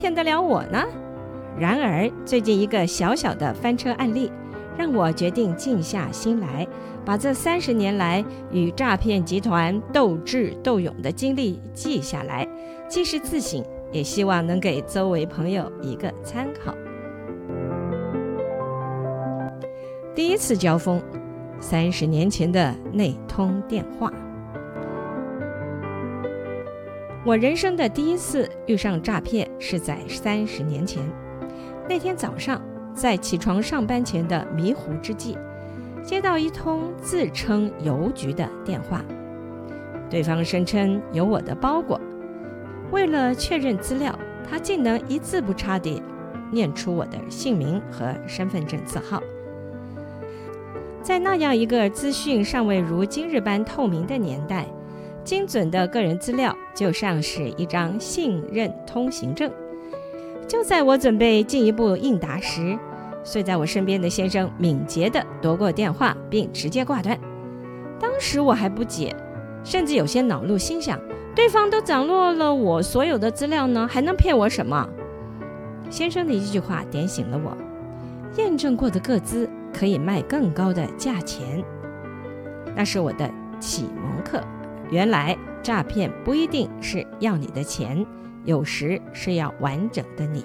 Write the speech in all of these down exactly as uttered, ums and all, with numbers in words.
骗得了我呢？然而最近一个小小的翻车案例让我决定静下心来，把这三十年来与诈骗集团斗智斗勇的经历记下来，既是自省，也希望能给周围朋友一个参考。第一次交锋，三十年前的那通电话。我人生的第一次遇上诈骗是在三十年前。那天早上，在起床上班前的迷糊之际，接到一通自称邮局的电话，对方声称有我的包裹。为了确认资料，他竟能一字不差地念出我的姓名和身份证字号。在那样一个资讯尚未如今日般透明的年代，精准的个人资料就像是一张信任通行证。就在我准备进一步应答时，睡在我身边的先生敏捷地夺过电话并直接挂断。当时我还不解，甚至有些恼怒，心想对方都掌握了我所有的资料呢，还能骗我什么？先生的一句话点醒了我，验证过的个资可以卖更高的价钱。那是我的启蒙课，原来诈骗不一定是要你的钱，有时是要完整的你。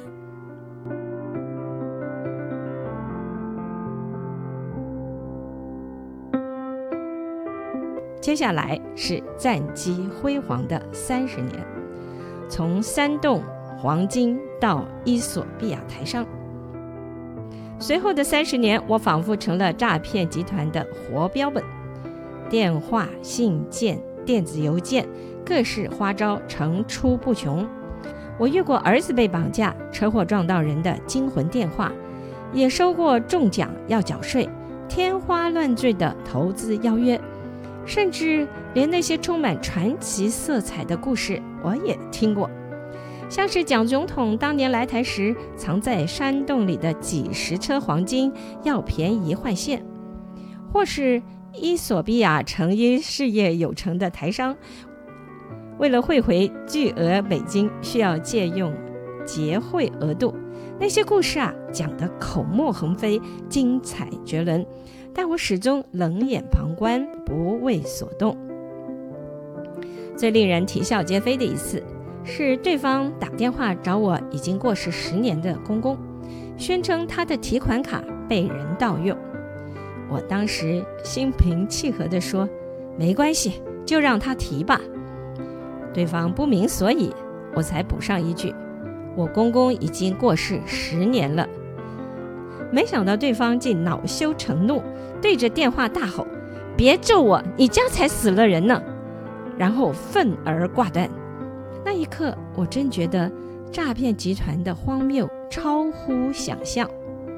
接下来是战绩辉煌的三十年，从山洞、黄金到伊索比亚台商。随后的三十年，我仿佛成了诈骗集团的活标本，电话、信件、电子邮件，各式花招层出不穷。我遇过儿子被绑架、车祸撞到人的惊魂电话，也收过中奖要缴税、天花乱坠的投资邀约，甚至连那些充满传奇色彩的故事我也听过，像是蒋总统当年来台时藏在山洞里的几十车黄金要便宜换现，或是伊索比亚成因事业有成的台商为了汇回巨额美金需要借用结汇额度。那些故事啊，讲得口沫横飞，精彩绝伦，但我始终冷眼旁观，不为所动。最令人啼笑皆非的一次，是对方打电话找我已经过世十年的公公，宣称他的提款卡被人盗用。我当时心平气和地说，没关系，就让他提吧。对方不明所以，我才补上一句，我公公已经过世十年了。没想到对方竟恼羞成怒，对着电话大吼，别咒我，你家才死了人呢，然后愤而挂断。那一刻，我真觉得诈骗集团的荒谬超乎想象。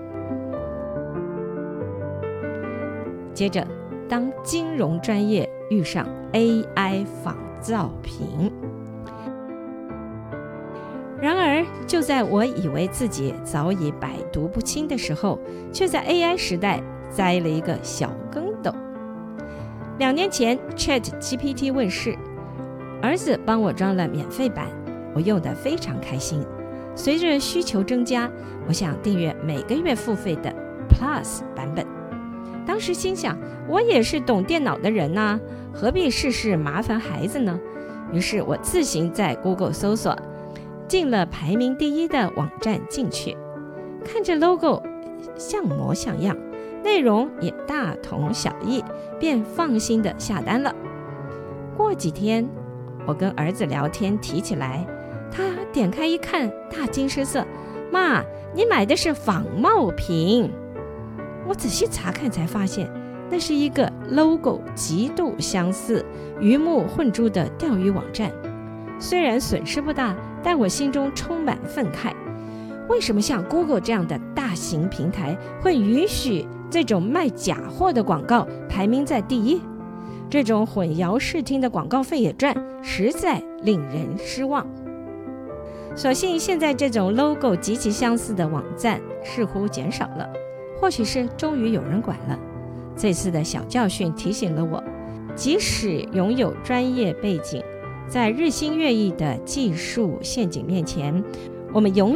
接着，当金融专业遇上 A I 仿造品，然而就在我以为自己早已百毒不侵的时候，却在 A I 时代栽了一个小跟斗。两年前 Chat G P T 问世，儿子帮我装了免费版，我用得非常开心。随着需求增加，我想订阅每个月付费的 Plus 版本。当时心想，我也是懂电脑的人啊，何必事事麻烦孩子呢？于是我自行在 Google 搜索，进了排名第一的网站进去，看着 logo 像模像样，内容也大同小异，便放心的下单了。过几天，我跟儿子聊天提起来，他点开一看，大惊失色，妈，你买的是仿冒品。我仔细查看才发现，那是一个 logo 极度相似、鱼目混珠的钓鱼网站。虽然损失不大，但我心中充满愤慨。为什么像 Google 这样的大型平台会允许这种卖假货的广告排名在第一？这种混淆视听的广告费也赚，实在令人失望。所幸现在这种 logo 极其相似的网站似乎减少了，或许是终于有人管了。这次的小教训提醒了我，即使拥有专业背景，在日新月异的技术陷阱面前，我们永